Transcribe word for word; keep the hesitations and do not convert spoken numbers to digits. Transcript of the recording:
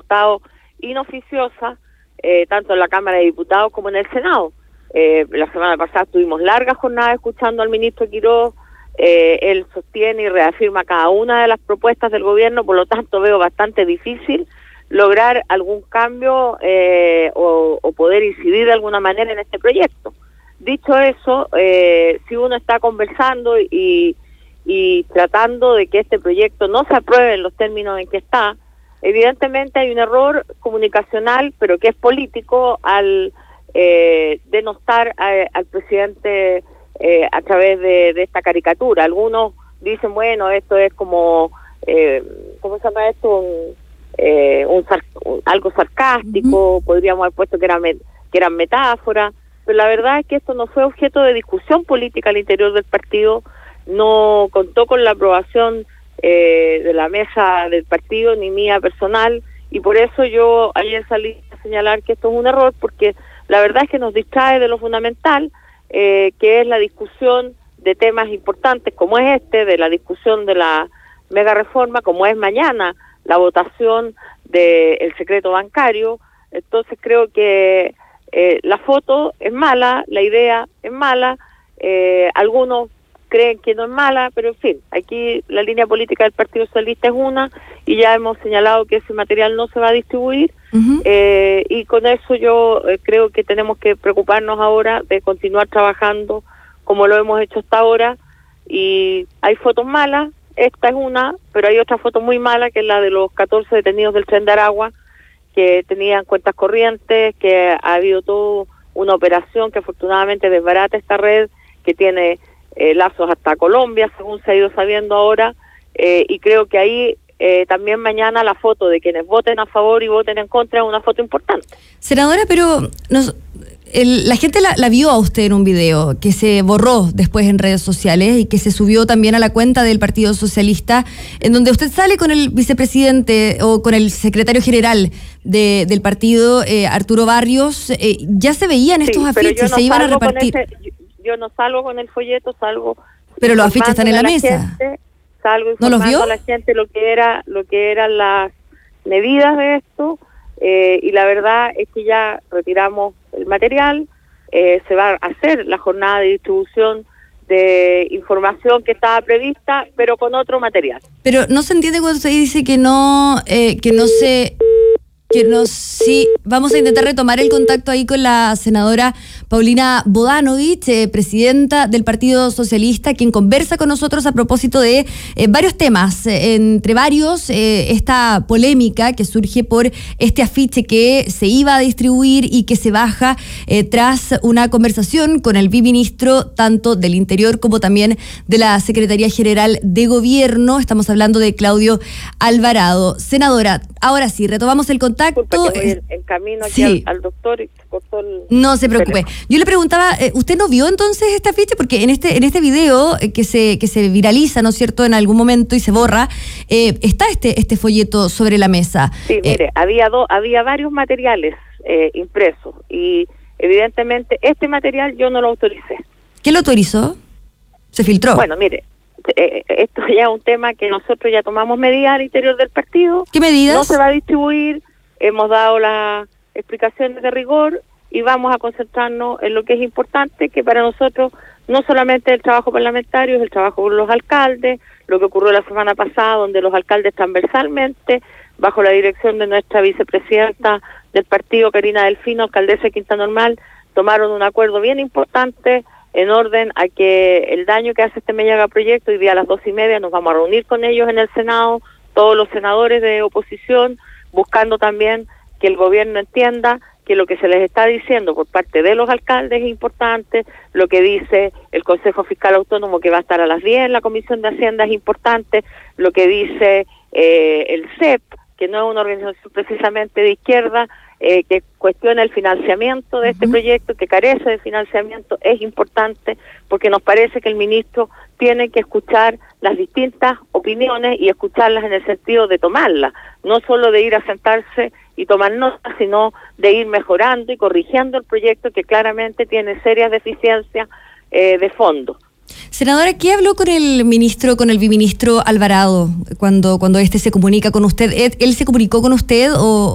resultado inoficiosa, eh, tanto en la Cámara de Diputados como en el Senado. Eh, la semana pasada tuvimos largas jornadas escuchando al ministro Quiroz. Eh, él sostiene y reafirma cada una de las propuestas del gobierno, por lo tanto veo bastante difícil lograr algún cambio eh, o, o poder incidir de alguna manera en este proyecto. Dicho eso, eh, si uno está conversando y, y tratando de que este proyecto no se apruebe en los términos en que está, evidentemente hay un error comunicacional, pero que es político, al eh, denostar a, al presidente eh, a través de, de esta caricatura. Algunos dicen, bueno, esto es como, eh, ¿cómo se llama esto? Un, eh, un, un algo sarcástico, uh-huh. Podríamos haber puesto que, era me, que eran metáforas, pero la verdad es que esto no fue objeto de discusión política al interior del partido, no contó con la aprobación eh, de la mesa del partido ni mía personal, y por eso yo ayer salí a señalar que esto es un error, porque la verdad es que nos distrae de lo fundamental, eh, que es la discusión de temas importantes como es este, de la discusión de la mega reforma, como es mañana la votación del secreto bancario. Entonces creo que eh, la foto es mala, la idea es mala, eh, algunos creen que no es mala, pero en fin, aquí la línea política del Partido Socialista es una, y ya hemos señalado que ese material no se va a distribuir, uh-huh. eh, y con eso yo eh, creo que tenemos que preocuparnos ahora de continuar trabajando como lo hemos hecho hasta ahora. Y hay fotos malas, esta es una, pero hay otra foto muy mala, que es la de los catorce detenidos del Tren de Aragua, que tenían cuentas corrientes, que ha habido toda una operación que afortunadamente desbarata esta red, que tiene eh, lazos hasta Colombia, según se ha ido sabiendo ahora, eh, y creo que ahí eh, también mañana la foto de quienes voten a favor y voten en contra es una foto importante. Senadora, pero nos, el, la gente la, la vio a usted en un video que se borró después en redes sociales y que se subió también a la cuenta del Partido Socialista, en donde usted sale con el vicepresidente o con el secretario general de, del partido, eh, Arturo Barrios. Eh, ya se veían estos sí, afiches, no se iban a repartir. Ese, yo, yo no salgo con el folleto, salgo... Pero los afiches están en la, la mesa. Gente, salgo ¿No los vio? A la gente lo que era, lo que eran las medidas de esto, eh, y la verdad es que ya retiramos el material, eh, se va a hacer la jornada de distribución de información que estaba prevista, pero con otro material. Pero no se entiende cuando usted dice que no, eh, que no se... que nos sí, vamos a intentar retomar el contacto ahí con la senadora Paulina Bodanovich, eh, presidenta del Partido Socialista, quien conversa con nosotros a propósito de eh, varios temas, eh, entre varios eh, esta polémica que surge por este afiche que se iba a distribuir y que se baja eh, tras una conversación con el viceministro tanto del Interior como también de la Secretaría General de Gobierno. Estamos hablando de Claudio Alvarado. Senadora, ahora sí, retomamos el contacto. Disculpa, que voy en, en camino aquí sí. al, al doctor y se cortó el... No se preocupe. Teléfono. Yo le preguntaba, eh, ¿usted no vio entonces esta ficha? Porque en este en este video eh, que se que se viraliza, ¿no es cierto?, en algún momento y se borra, eh, está este este folleto sobre la mesa. Sí, eh, mire, había do, había varios materiales eh, impresos y evidentemente este material yo no lo autoricé. ¿Quién lo autorizó? ¿Se filtró? Bueno, mire, eh, esto ya es un tema que nosotros ya tomamos medidas al interior del partido. ¿Qué medidas? No se va a distribuir. Hemos dado las explicaciones de rigor y vamos a concentrarnos en lo que es importante, que para nosotros no solamente el trabajo parlamentario, es el trabajo con los alcaldes, lo que ocurrió la semana pasada, donde los alcaldes transversalmente, bajo la dirección de nuestra vicepresidenta del partido, Karina Delfino, alcaldesa de Quinta Normal, tomaron un acuerdo bien importante en orden a que el daño que hace este megaproyecto, hoy día a las dos y media nos vamos a reunir con ellos en el Senado, todos los senadores de oposición, buscando también que el gobierno entienda que lo que se les está diciendo por parte de los alcaldes es importante, lo que dice el Consejo Fiscal Autónomo, que va a estar a las diez en la Comisión de Hacienda, es importante, lo que dice eh, el C E P, que no es una organización precisamente de izquierda, eh, que cuestiona el financiamiento de este uh-huh. proyecto, que carece de financiamiento, es importante, porque nos parece que el ministro tiene que escuchar las distintas opiniones y escucharlas en el sentido de tomarlas, no solo de ir a sentarse y tomar notas, sino de ir mejorando y corrigiendo el proyecto, que claramente tiene serias deficiencias eh, de fondo. Senadora, ¿qué habló con el ministro, con el viceministro Alvarado cuando cuando este se comunica con usted? ¿Él se comunicó con usted o,